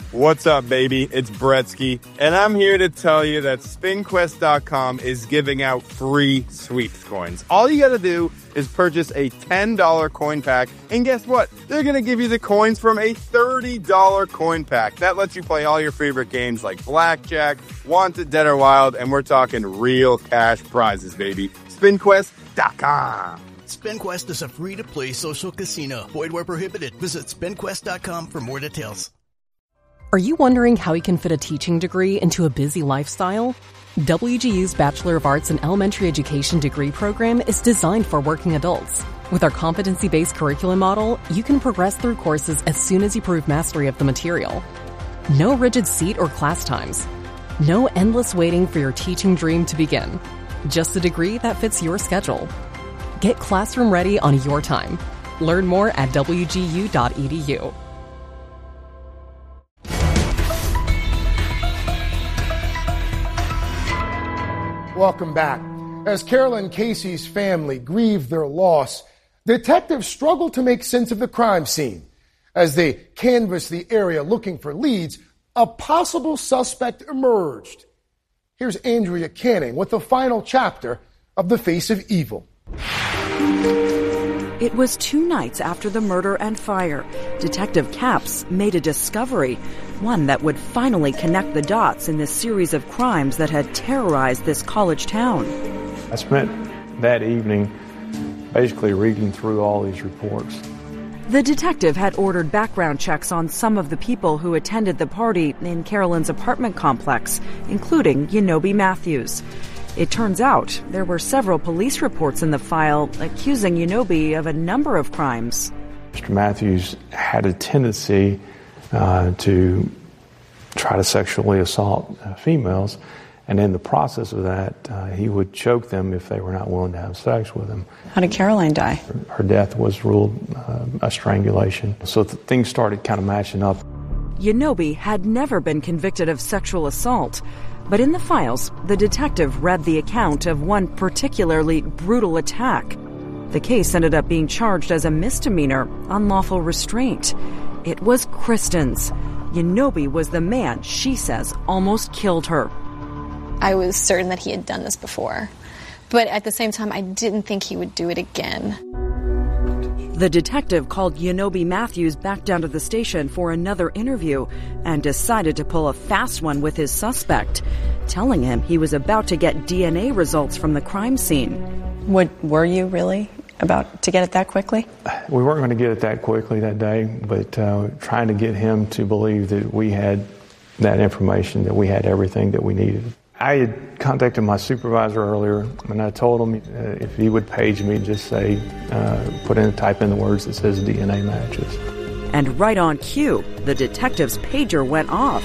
What's up, baby? It's Bretsky, and I'm here to tell you that SpinQuest.com is giving out free sweeps coins. All you gotta do is purchase a $10 coin pack, and guess what? They're gonna give you the coins from a $30 coin pack. That lets you play all your favorite games like Blackjack, Wanted, Dead or Wild, and we're talking real cash prizes, baby. SpinQuest.com. SpinQuest is a free-to-play social casino. Void where prohibited. Visit SpinQuest.com for more details. Are you wondering how you can fit a teaching degree into a busy lifestyle? WGU's Bachelor of Arts in Elementary Education degree program is designed for working adults. With our competency-based curriculum model, you can progress through courses as soon as you prove mastery of the material. No rigid seat or class times. No endless waiting for your teaching dream to begin. Just a degree that fits your schedule. Get classroom ready on your time. Learn more at wgu.edu. Welcome back. As Carolyn Casey's family grieved their loss, detectives struggled to make sense of the crime scene. As they canvassed the area looking for leads, a possible suspect emerged. Here's Andrea Canning with the final chapter of The Face of Evil. It was 2 nights after the murder and fire. Detective Capps made a discovery, one that would finally connect the dots in this series of crimes that had terrorized this college town. I spent that evening basically reading through all these reports. The detective had ordered background checks on some of the people who attended the party in Carolyn's apartment complex, including Yanobi Matthews. It turns out there were several police reports in the file accusing Yanobi of a number of crimes. Mr. Matthews had a tendency to try to sexually assault females, and in the process of that, he would choke them if they were not willing to have sex with him. How did Caroline die? Her death was ruled a strangulation. So things started kind of matching up. Yanobi had never been convicted of sexual assault. But in the files, the detective read the account of one particularly brutal attack. The case ended up being charged as a misdemeanor, unlawful restraint. It was Kristen's. Yanobi was the man, she says, almost killed her. I was certain that he had done this before. But at the same time, I didn't think he would do it again. The detective called Yanobi Matthews back down to the station for another interview and decided to pull a fast one with his suspect, telling him he was about to get DNA results from the crime scene. Were you really about to get it that quickly? We weren't going to get it that quickly that day, but trying to get him to believe that we had that information, that we had everything that we needed. I had contacted my supervisor earlier, and I told him if he would page me, just say, type in the words that says DNA matches. And right on cue, the detective's pager went off.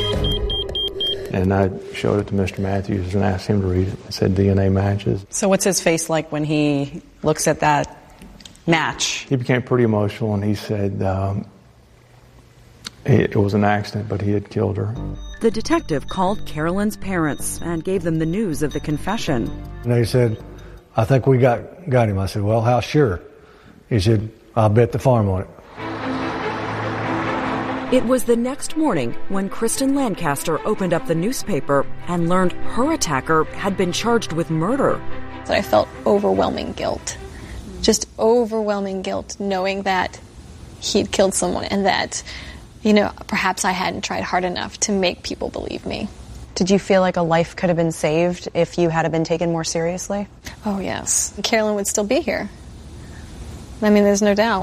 And I showed it to Mr. Matthews and asked him to read it. It said DNA matches. So what's his face like when he looks at that match? He became pretty emotional, and he said it was an accident, but he had killed her. The detective called Carolyn's parents and gave them the news of the confession. And they said, I think we got him. I said, well, how sure? He said, I'll bet the farm on it. It was the next morning when Kristen Lancaster opened up the newspaper and learned her attacker had been charged with murder. I felt overwhelming guilt. Just overwhelming guilt knowing that he'd killed someone and that, perhaps I hadn't tried hard enough to make people believe me. Did you feel like a life could have been saved if you had been taken more seriously? Oh, yes. Carolyn would still be here. I mean, there's no doubt.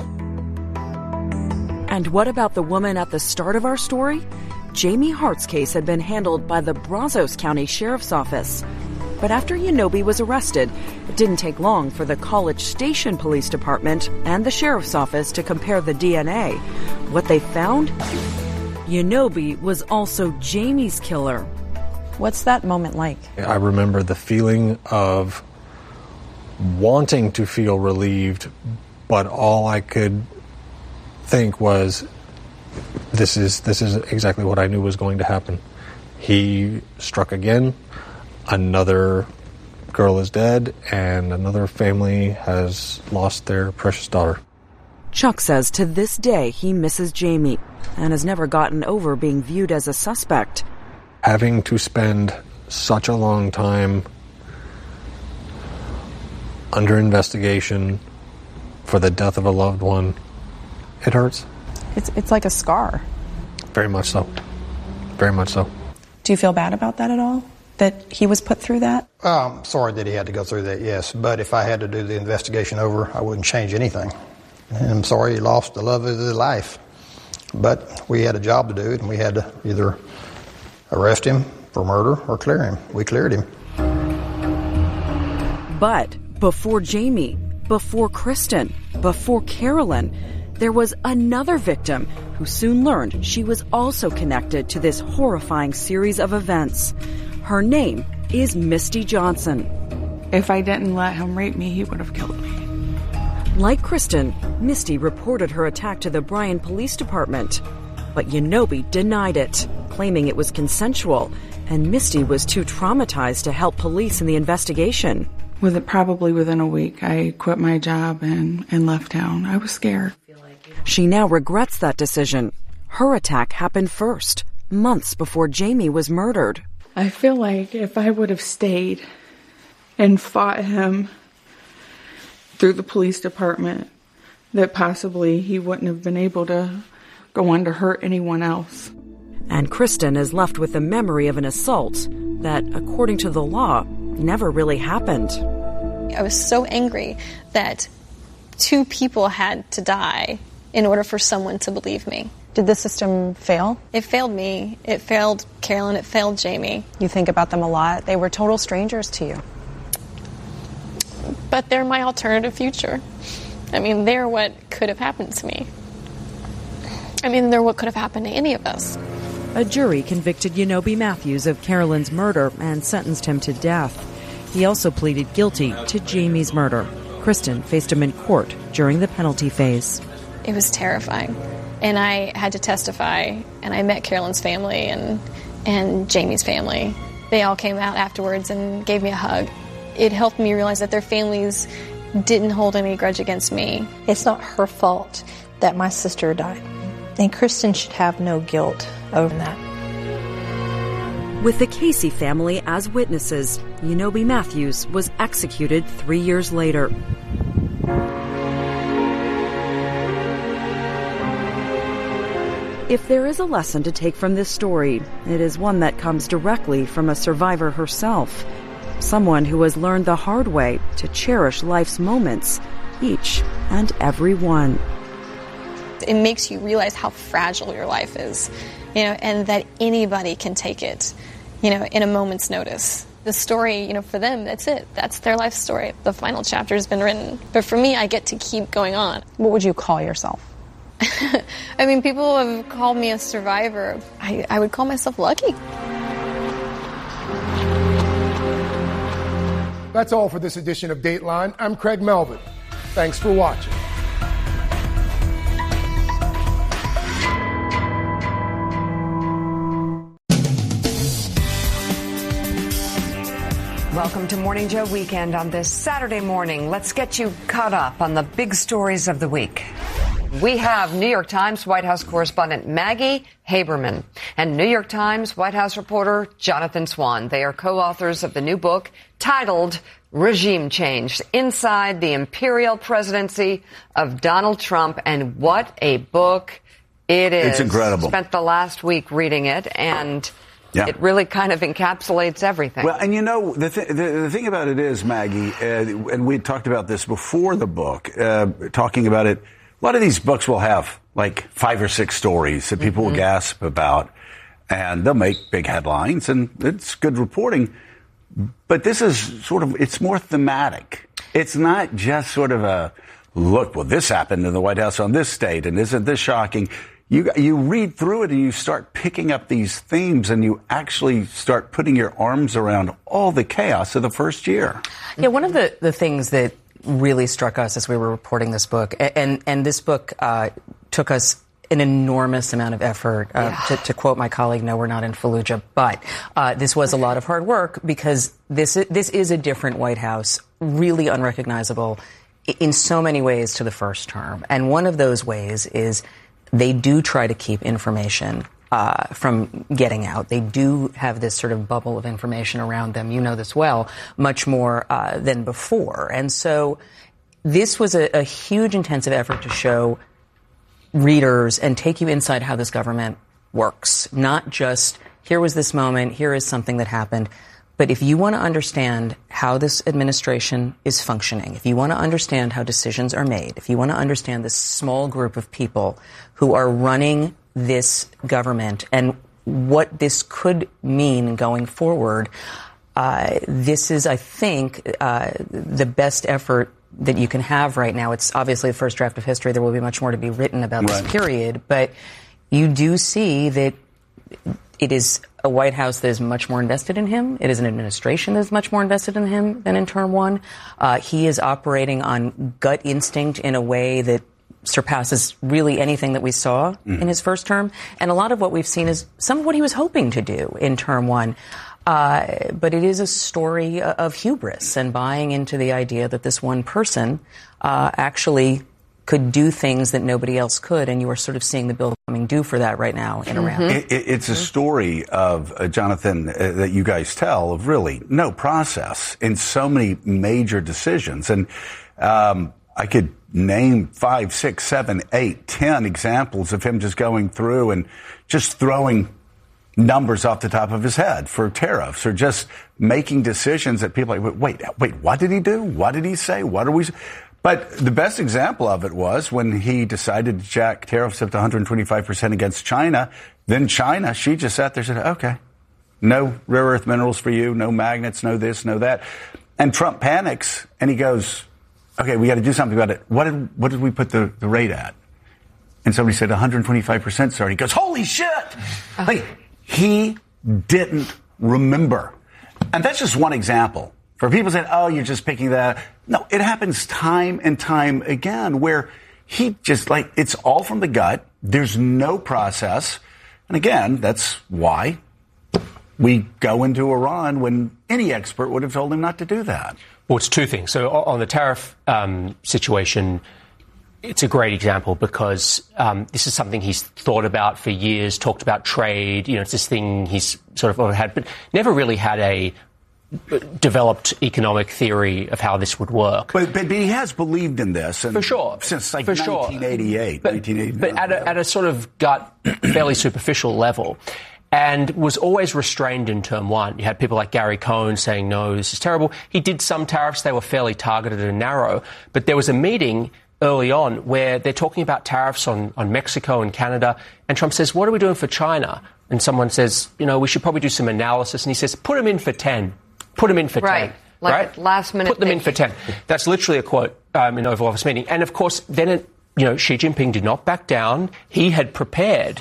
And what about the woman at the start of our story? Jamie Hart's case had been handled by the Brazos County Sheriff's Office. But after Yanobi was arrested, it didn't take long for the College Station Police Department and the Sheriff's Office to compare the DNA. What they found? Yanobi was also Jamie's killer. What's that moment like? I remember the feeling of wanting to feel relieved, but all I could think was, this is exactly what I knew was going to happen. He struck again. Another girl is dead, and another family has lost their precious daughter. Chuck says to this day he misses Jamie. and has never gotten over being viewed as a suspect. Having to spend such a long time under investigation for the death of a loved one, it hurts. It's like a scar. Very much so. Very much so. Do you feel bad about that at all? That he was put through that? I'm sorry that he had to go through that, yes. But if I had to do the investigation over, I wouldn't change anything. And I'm sorry he lost the love of his life. But we had a job to do, and we had to either arrest him for murder or clear him. We cleared him. But before Jamie, before Kristen, before Carolyn, there was another victim who soon learned she was also connected to this horrifying series of events. Her name is Misty Johnson. If I didn't let him rape me, he would have killed me. Like Kristen, Misty reported her attack to the Bryan Police Department. But Yanobe denied it, claiming it was consensual, and Misty was too traumatized to help police in the investigation. Probably within a week, I quit my job and left town. I was scared. She now regrets that decision. Her attack happened first, months before Jamie was murdered. I feel like if I would have stayed and fought him through the police department, that possibly he wouldn't have been able to go on to hurt anyone else. And Kristen is left with the memory of an assault that, according to the law, never really happened. I was so angry that 2 people had to die in order for someone to believe me. Did the system fail? It failed me. It failed Carolyn. It failed Jamie. You think about them a lot. They were total strangers to you. But they're my alternative future. I mean, they're what could have happened to me. I mean, they're what could have happened to any of us. A jury convicted Yanobe Matthews of Carolyn's murder and sentenced him to death. He also pleaded guilty to Jamie's murder. Kristen faced him in court during the penalty phase. It was terrifying. And I had to testify, and I met Carolyn's family and Jamie's family. They all came out afterwards and gave me a hug. It helped me realize that their families didn't hold any grudge against me. It's not her fault that my sister died. And Kristen should have no guilt over that. With the Casey family as witnesses, Yanobe Matthews was executed 3 years later. If there is a lesson to take from this story, it is one that comes directly from a survivor herself. Someone who has learned the hard way to cherish life's moments, each and every one. It makes you realize how fragile your life is, and that anybody can take it, in a moment's notice. The story, for them, that's it. That's their life story. The final chapter has been written. But for me, I get to keep going on. What would you call yourself? I mean, people have called me a survivor. I would call myself lucky. That's all for this edition of Dateline. I'm Craig Melvin. Thanks for watching. Welcome to Morning Joe Weekend on this Saturday morning. Let's get you caught up on the big stories of the week. We have New York Times White House correspondent Maggie Haberman and New York Times White House reporter Jonathan Swan. They are co-authors of the new book titled Regime Change: Inside the Imperial Presidency of Donald Trump. And what a book it is. It's incredible. Spent the last week reading it, and it really kind of encapsulates everything. Well, and the thing about it is, Maggie, and we talked about this before the book, talking about it, a lot of these books will have like 5 or 6 stories that people will gasp about, and they'll make big headlines, and it's good reporting. But this is it's more thematic. It's not just sort of a, look, well, this happened in the White House on this state, and isn't this shocking? You read through it and you start picking up these themes, and you actually start putting your arms around all the chaos of the first year. Yeah, one of the things that really struck us as we were reporting this book, and this book took us an enormous amount of effort. To quote my colleague, no, we're not in Fallujah, but this was a lot of hard work, because this is a different White House, really unrecognizable in so many ways to the first term. And one of those ways is they do try to keep information from getting out. They do have this sort of bubble of information around them. You know this well, much more than before. And so this was a huge intensive effort to show readers and take you inside how this government works. Not just, here was this moment, here is something that happened. But if you want to understand how this administration is functioning, if you want to understand how decisions are made, if you want to understand this small group of people who are running this government and what this could mean going forward, this is, I think, the best effort that you can have right now. It's obviously the first draft of history. There will be much more to be written about this period, but you do see that it is a White House that is much more invested in him. It is an administration that is much more invested in him than in term one. He is operating on gut instinct in a way that surpasses really anything that we saw in his first term. And a lot of what we've seen is some of what he was hoping to do in term one. But it is a story of hubris and buying into the idea that this one person actually could do things that nobody else could, and you are sort of seeing the bill coming due for that right now in Iran. It's a story of, Jonathan, that you guys tell of really no process in so many major decisions. And I could name 5, 6, 7, 8, 10 examples of him just going through and just throwing numbers off the top of his head for tariffs, or just making decisions that people are like, wait, what did he do? What did he say? What are we... But the best example of it was when he decided to jack tariffs up to 125% against China. Then China, she just sat there and said, okay, no rare earth minerals for you, no magnets, no this, no that. And Trump panics and he goes, okay, we got to do something about it. What did we put the rate at? And somebody said 125%, sir. He goes, holy shit! Like, he didn't remember. And that's just one example. For people saying, oh, you're just picking that. No, it happens time and time again where he just, like, it's all from the gut. There's no process. And again, that's why we go into Iran when any expert would have told him not to do that. Well, it's two things. So on the tariff situation, it's a great example because this is something he's thought about for years, talked about trade. You know, it's this thing he's sort of had, but never really had a developed economic theory of how this would work. But he has believed in this. And for sure. Since like for 1988. But, 1989. but at a sort of gut, fairly superficial level. And was always restrained in term one. You had people like Gary Cohn saying, no, this is terrible. He did some tariffs. They were fairly targeted and narrow. But there was a meeting early on where they're talking about tariffs on Mexico and Canada. And Trump says, what are we doing for China? And someone says, you know, we should probably do some analysis. And he says, put them in for 10. Put them in for 10. Like last minute. Put them in for 10. That's literally a quote in Oval Office meeting. And of course, then, Xi Jinping did not back down. He had prepared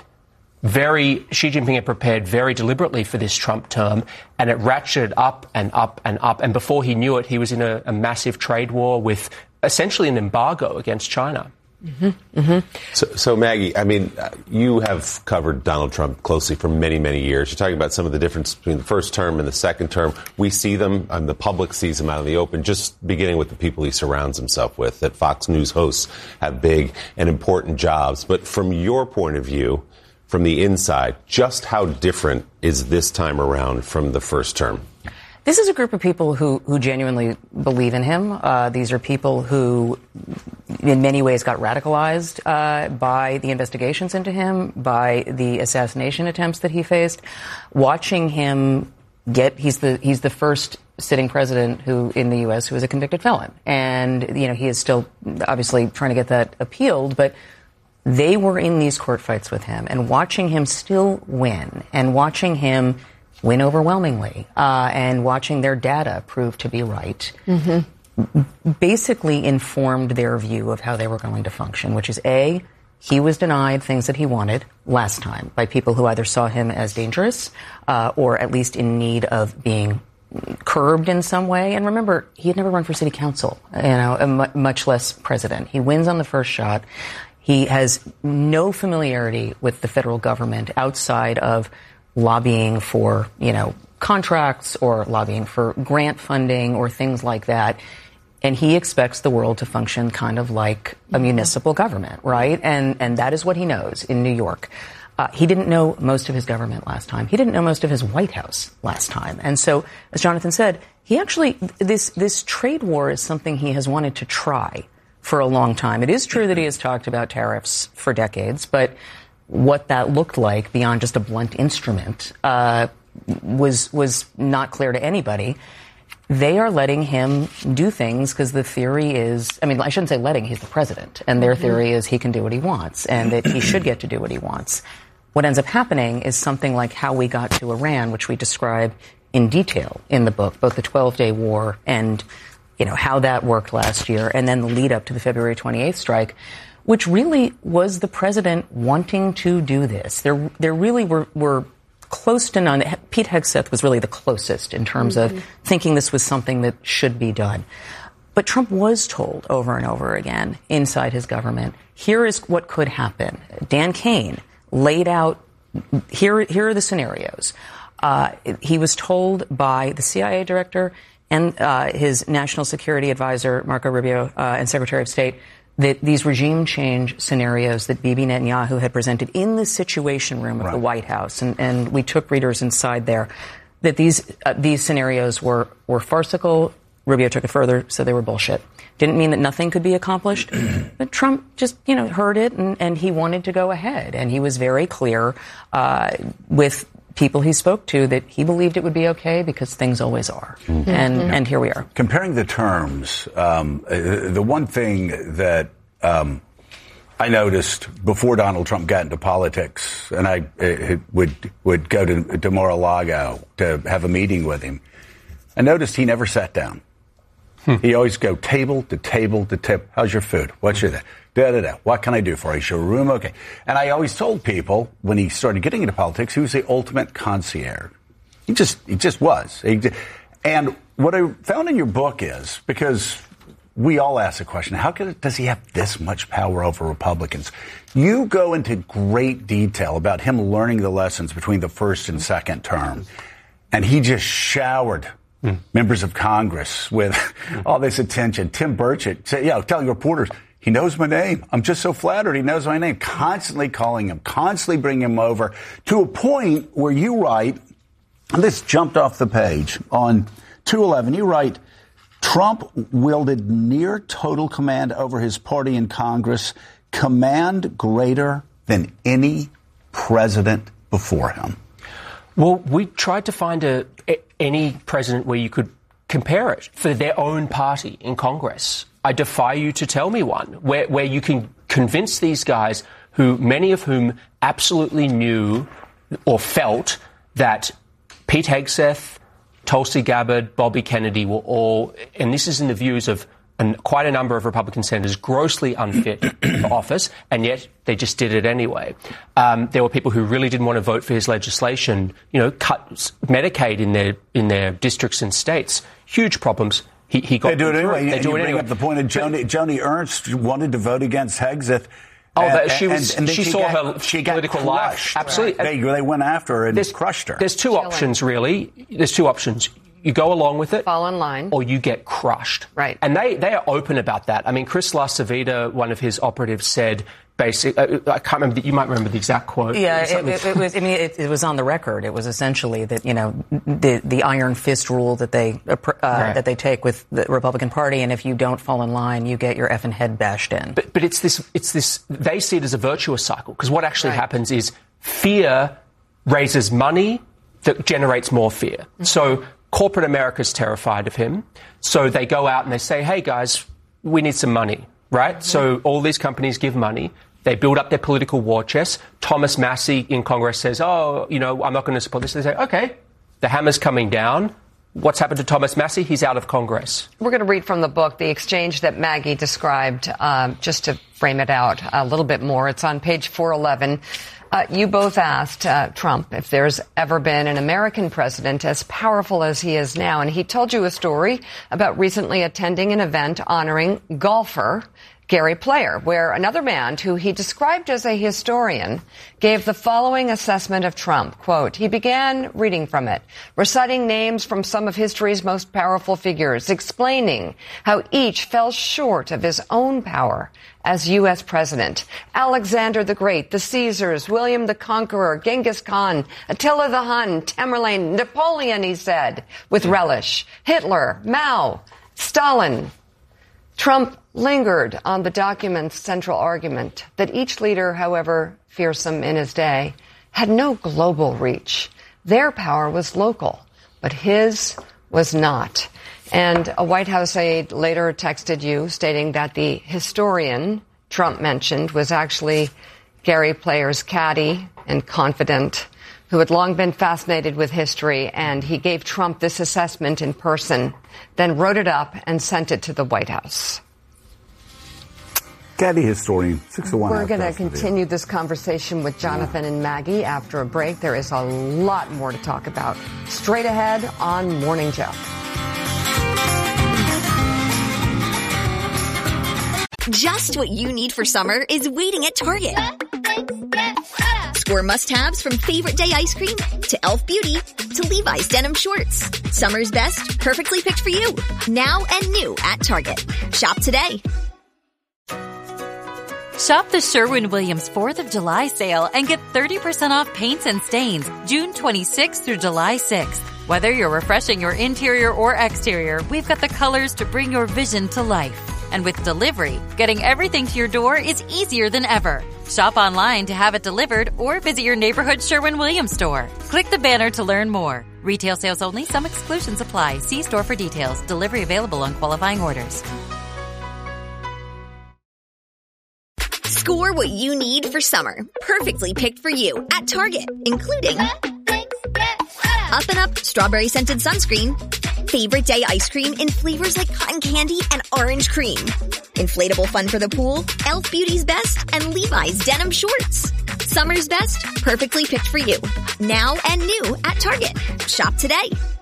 Xi Jinping had prepared very deliberately for this Trump term, and it ratcheted up and up and up. And before he knew it, he was in a massive trade war with essentially an embargo against China. Mm-hmm. Mm-hmm. So Maggie, I mean, you have covered Donald Trump closely for many, many years. You're talking about some of the difference between the first term and the second term. We see them, and the public sees them out in the open, just beginning with the people he surrounds himself with, that Fox News hosts have big and important jobs. But from your point of view, from the inside, just how different is this time around from the first term? This is a group of people who genuinely believe in him. These are people who, in many ways, got radicalized by the investigations into him, by the assassination attempts that he faced. Watching him he's the first sitting president who in the U.S. who is a convicted felon, and he is still obviously trying to get that appealed, but. They were in these court fights with him, and watching him still win, and watching him win overwhelmingly, and watching their data prove to be right, basically informed their view of how they were going to function, which is A, he was denied things that he wanted last time by people who either saw him as dangerous or at least in need of being curbed in some way. And remember, he had never run for city council, much less president. He wins on the first shot. He has no familiarity with the federal government outside of lobbying for, contracts or lobbying for grant funding or things like that. And he expects the world to function kind of like a municipal government, right? And that is what he knows in New York. He didn't know most of his government last time. He didn't know most of his White House last time. And so, as Jonathan said, he actually, this trade war is something he has wanted to try for a long time. It is true that he has talked about tariffs for decades, but what that looked like beyond just a blunt instrument was not clear to anybody. They are letting him do things because the theory is, I mean, I shouldn't say letting, he's the president, and their theory is he can do what he wants and that he should get to do what he wants. What ends up happening is something like how we got to Iran, which we describe in detail in the book, both the 12-day war and, you know, how that worked last year, and then the lead up to the February 28th strike, which really was the president wanting to do this. There really were close to none. Pete Hegseth was really the closest in terms of thinking this was something that should be done. But Trump was told over and over again inside his government, here is what could happen. Dan Kane laid out, here are the scenarios. He was told by the CIA director and his national security advisor, Marco Rubio, and Secretary of State, that these regime change scenarios that Bibi Netanyahu had presented in the Situation Room of the White House, and we took readers inside there, that these scenarios were farcical. Rubio took it further, so they were bullshit. Didn't mean that nothing could be accomplished, but Trump just, you know, heard it and he wanted to go ahead, and he was very clear with people he spoke to that he believed it would be okay because things always are. And here we are. Comparing the terms, the one thing that I noticed before Donald Trump got into politics, and I would go to Mar-a-Lago to have a meeting with him, I noticed he never sat down. He always go table to table to table. How's your food? What's your that? Da-da-da. What can I do for you? Is your room okay? And I always told people when he started getting into politics, he was the ultimate concierge. He just was. And what I found in your book is, because we all ask the question, does he have this much power over Republicans? You go into great detail about him learning the lessons between the first and second term. And he just showered members of Congress with all this attention. Tim Burchett said, telling reporters, he knows my name. I'm just so flattered he knows my name. Constantly calling him, constantly bringing him over to a point where you write, and this jumped off the page, on 211, you write, Trump wielded near total command over his party in Congress, command greater than any president before him. Well, we tried to find any president where you could compare it for their own party in Congress. I defy you to tell me one where you can convince these guys, who many of whom absolutely knew or felt that Pete Hegseth, Tulsi Gabbard, Bobby Kennedy were all, and this is in the views of quite a number of Republican senators, grossly unfit for office, and yet they just did it anyway. There were people who really didn't want to vote for his legislation, cut Medicaid in their districts and states. Huge problems. He got. They do it anyway. They do it bring anyway. Up the point of Joni Ernst wanted to vote against Hegseth. She saw her political life. Absolutely. They went after her and crushed her. There's two options, really. There's two options. You go along with it. Fall in line. Or you get crushed. Right. And they are open about that. I mean, Chris LaCivita, one of his operatives, said, I can't remember, you might remember the exact quote. Yeah, it was on the record. It was essentially that, the iron fist rule that they take with the Republican Party, and if you don't fall in line, you get your effing head bashed in. But it's this, they see it as a virtuous cycle, because what actually happens is fear raises money that generates more fear. Mm-hmm. So corporate America's terrified of him. So they go out and they say, hey, guys, we need some money, right? Mm-hmm. So all these companies give money. They build up their political war chest. Thomas Massie in Congress says, I'm not going to support this. They say, OK, the hammer's coming down. What's happened to Thomas Massie? He's out of Congress. We're going to read from the book the exchange that Maggie described, just to frame it out a little bit more. It's on page 411. You both asked Trump if there's ever been an American president as powerful as he is now, and he told you a story about recently attending an event honoring golfer Gary Player, where another man who he described as a historian gave the following assessment of Trump. Quote, he began reading from it, reciting names from some of history's most powerful figures, explaining how each fell short of his own power as U.S. president. Alexander the Great, the Caesars, William the Conqueror, Genghis Khan, Attila the Hun, Tamerlane, Napoleon, he said, with relish, Hitler, Mao, Stalin. Trump lingered on the document's central argument that each leader, however fearsome in his day, had no global reach. Their power was local, but his was not. And a White House aide later texted you stating that the historian Trump mentioned was actually Gary Player's caddy and confidant who had long been fascinated with history, and he gave Trump this assessment in person, then wrote it up and sent it to the White House. Caddy historian, 601. We're going to continue this conversation with Jonathan and Maggie after a break. There is a lot more to talk about. Straight ahead on Morning Joe. Just what you need for summer is waiting at Target. Score must-haves from Favorite Day ice cream to Elf Beauty to Levi's denim shorts. Summer's best, perfectly picked for you. Now and new at Target. Shop today. Shop the Sherwin-Williams 4th of July sale and get 30% off paints and stains June 26th through July 6th. Whether you're refreshing your interior or exterior, we've got the colors to bring your vision to life. And with delivery, getting everything to your door is easier than ever. Shop online to have it delivered or visit your neighborhood Sherwin-Williams store. Click the banner to learn more. Retail sales only. Some exclusions apply. See store for details. Delivery available on qualifying orders. Score what you need for summer, perfectly picked for you at Target, including Up and Up Strawberry Scented Sunscreen, Favorite Day Ice Cream in flavors like cotton candy and orange cream, inflatable fun for the pool, Elf Beauty's Best, and Levi's Denim Shorts. Summer's best, perfectly picked for you. Now and new at Target. Shop today.